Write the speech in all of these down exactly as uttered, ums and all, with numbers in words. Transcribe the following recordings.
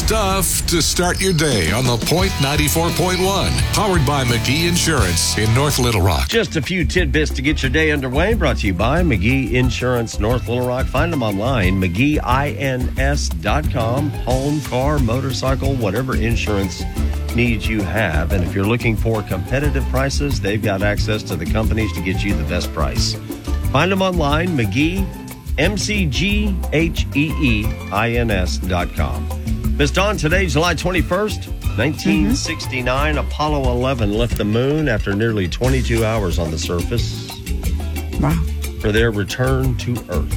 stuff to start your day on The Point ninety-four point one. Powered by McGee Insurance in North Little Rock. Just a few tidbits to get your day underway. Brought to you by McGee Insurance North Little Rock. Find them online, McGee ins dot com. Home, car, motorcycle, whatever insurance needs you have. And if you're looking for competitive prices, they've got access to the companies to get you the best price. Find them online, McGee, M C G H E E I N S dot com. Miss Dawn, today, July twenty-first, nineteen sixty-nine, mm-hmm. Apollo eleven left the moon after nearly twenty-two hours on the surface. Wow. For their return to Earth.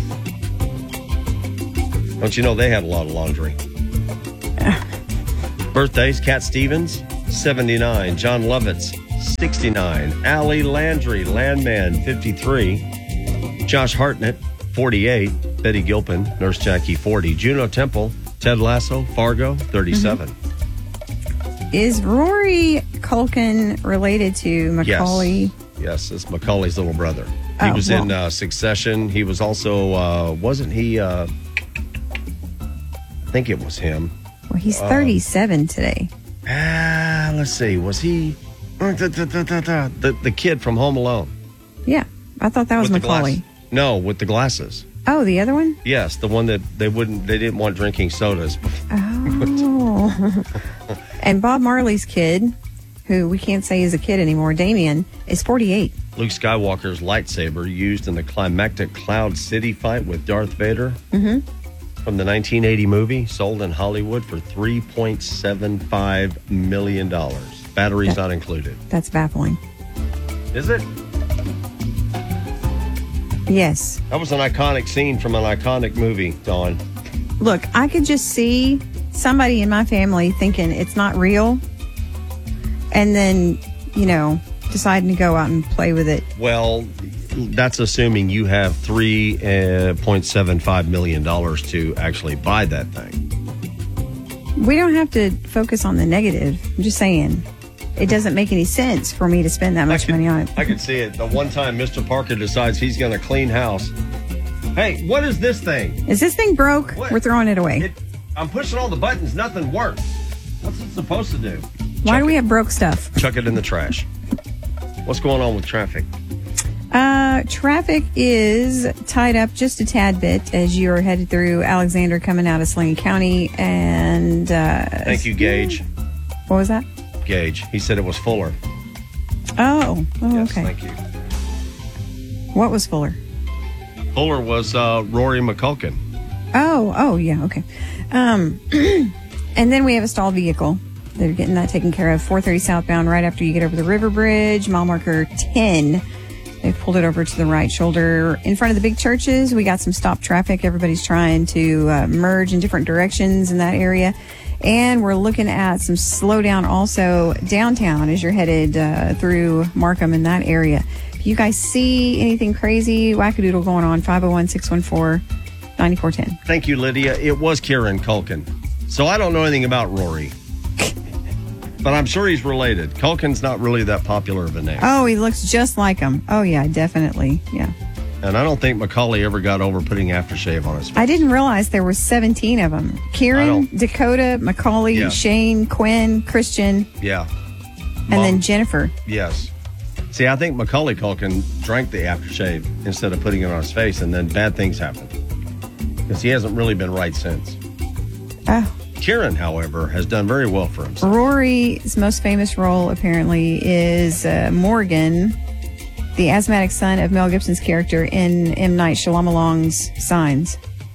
Don't you know they had a lot of laundry? Birthdays, Cat Stevens, seventy-nine. John Lovitz, sixty-nine. Allie Landry, Landman, fifty-three. Josh Hartnett, forty-eight. Betty Gilpin, Nurse Jackie, forty. Juno Temple, Ted Lasso, Fargo, thirty-seven. Mm-hmm. Is Rory Culkin related to Macaulay? Yes, yes, it's Macaulay's little brother. He oh, was well. in uh, Succession. He was also, uh, wasn't he, uh, I think it was him. Well, he's thirty-seven uh, today. Ah, let's see. Was he the, the, the kid from Home Alone? Yeah, I thought that was with Macaulay. No, with the glasses. Oh, the other one? Yes, the one that they wouldn't, they didn't want drinking sodas. Oh. And Bob Marley's kid, who we can't say is a kid anymore, Damien, is forty-eight. Luke Skywalker's lightsaber used in the climactic Cloud City fight with Darth Vader. Mm-hmm. From the nineteen eighty movie, sold in Hollywood for three point seven five million dollars. Batteries that, not included. That's baffling. Is it? Yes. That was an iconic scene from an iconic movie, Dawn. Look, I could just see somebody in my family thinking it's not real and then, you know, deciding to go out and play with it. Well, that's assuming you have three point seven five million dollars to actually buy that thing. We don't have to focus on the negative. I'm just saying it doesn't make any sense for me to spend that much could, money on it. I can see it. The one time Mister Parker decides he's going to clean house. Hey, what is this thing? Is this thing broke? What? We're throwing it away. It, I'm pushing all the buttons. Nothing works. What's it supposed to do? Why Chuck do we it. have broke stuff? Chuck it in the trash. What's going on with traffic? Uh, traffic is tied up just a tad bit as you're headed through Alexander coming out of Sling County. And uh, thank you, Gage. What was that? Gage. He said it was Fuller. Oh, oh yes, okay. Thank you. What was Fuller? Fuller was uh, Rory McCulkin. Oh, oh, yeah, okay. Um, and then we have a stalled vehicle. They're getting that taken care of. four thirty southbound right after you get over the river bridge. Mile marker ten. They've pulled it over to the right shoulder. In front of the big churches, we got some stop traffic. Everybody's trying to uh, merge in different directions in that area. And we're looking at some slowdown also downtown as you're headed uh, through Markham in that area. If you guys see anything crazy, wackadoodle going on, five oh one, six one four, nine four one oh. Thank you, Lydia. It was Kieran Culkin. So I don't know anything about Rory. But I'm sure he's related. Culkin's not really that popular of a name. Oh, he looks just like him. Oh, yeah, definitely. Yeah. And I don't think Macaulay ever got over putting aftershave on his face. I didn't realize there were seventeen of them. Kieran, Dakota, Macaulay, yeah. Shane, Quinn, Christian. Yeah. And Mom. then Jennifer. Yes. See, I think Macaulay Culkin drank the aftershave instead of putting it on his face, and then bad things happened. Because he hasn't really been right since. Oh. Kieran, however, has done very well for himself. Rory's most famous role, apparently, is uh, Morgan, the asthmatic son of Mel Gibson's character in M. Night Shyamalan's Signs.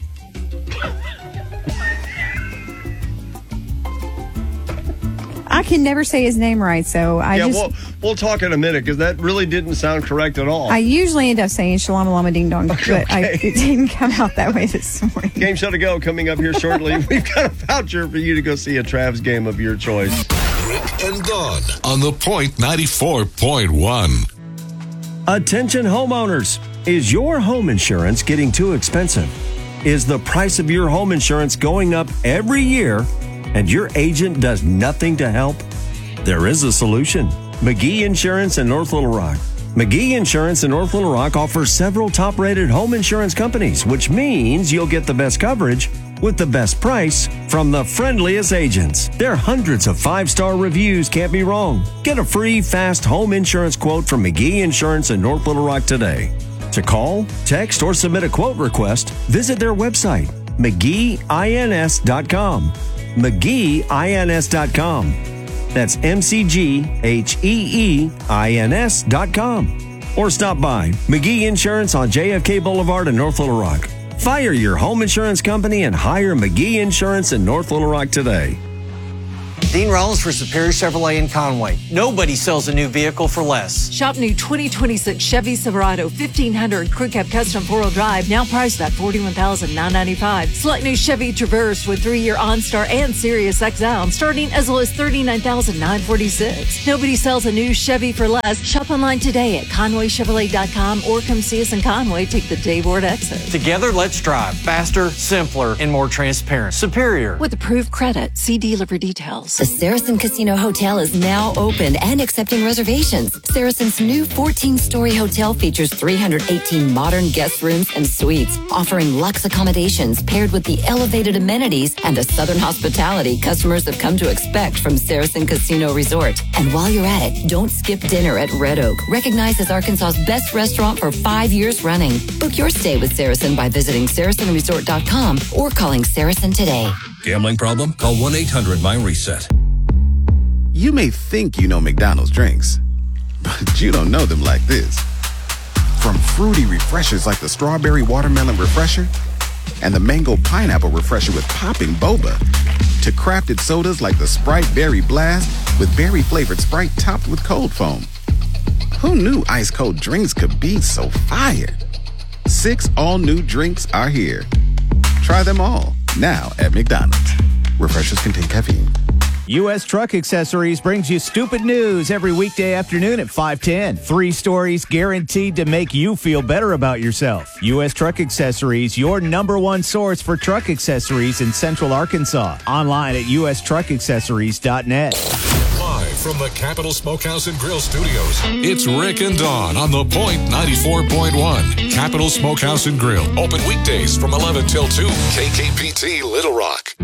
I can never say his name right, so I yeah, just... we'll, we'll talk in a minute, because that really didn't sound correct at all. I usually end up saying Shalamalama Ding Dong, okay. but I, it didn't come out that way this morning. Game show to go coming up here shortly. We've got a voucher for you to go see a Travs game of your choice. Rick and Dawn on The Point ninety-four point one. Attention homeowners. Is your home insurance getting too expensive? Is the price of your home insurance going up every year and your agent does nothing to help? There is a solution. McGee Insurance in North Little Rock. McGee Insurance in North Little Rock offers several top-rated home insurance companies, which means you'll get the best coverage with the best price from the friendliest agents. Their hundreds of five-star reviews can't be wrong. Get a free, fast home insurance quote from McGee Insurance in North Little Rock today. To call, text, or submit a quote request, visit their website, McGee Ins dot com. McGee Ins dot com. That's M C G H E E I N S dot com. Or stop by McGee Insurance on J F K Boulevard in North Little Rock. Fire your home insurance company and hire McGee Insurance in North Little Rock today. Dean Rollins for Superior Chevrolet in Conway. Nobody sells a new vehicle for less. Shop new twenty twenty-six Chevy Silverado fifteen hundred Crew Cab Custom four-wheel drive, now priced at forty-one thousand nine hundred ninety-five dollars. Select new Chevy Traverse with three-year OnStar and Sirius X M, starting as low as thirty-nine thousand nine hundred forty-six dollars. Nobody sells a new Chevy for less. Shop online today at Conway Chevrolet dot com or come see us in Conway. Take the Dave Ward exit. Together, let's drive faster, simpler, and more transparent. Superior. With approved credit, see dealer for details. The Saracen Casino Hotel is now open and accepting reservations. Saracen's new fourteen-story hotel features three hundred eighteen modern guest rooms and suites, offering luxe accommodations paired with the elevated amenities and the Southern hospitality customers have come to expect from Saracen Casino Resort. And while you're at it, don't skip dinner at Red Oak, recognized as Arkansas's best restaurant for five years running. Book your stay with Saracen by visiting Saracen Resort dot com or calling Saracen today. Gambling problem? Call one eight hundred mind reset. You may think you know McDonald's drinks, but you don't know them like this. From fruity refreshers like the Strawberry Watermelon Refresher and the Mango Pineapple Refresher with popping boba, to crafted sodas like the Sprite Berry Blast with berry-flavored Sprite topped with cold foam. Who knew ice-cold drinks could be so fire? Six all-new drinks are here. Try them all, now at McDonald's. Refreshers contain caffeine. U S Truck Accessories brings you stupid news every weekday afternoon at five ten. Three stories guaranteed to make you feel better about yourself. U S Truck Accessories, your number one source for truck accessories in Central Arkansas. Online at U S truck accessories dot net. Live from the Capital Smokehouse and Grill Studios, it's Rick and Dawn on The Point ninety-four point one. Capital Smokehouse and Grill, open weekdays from eleven till two. K K P T Little Rock.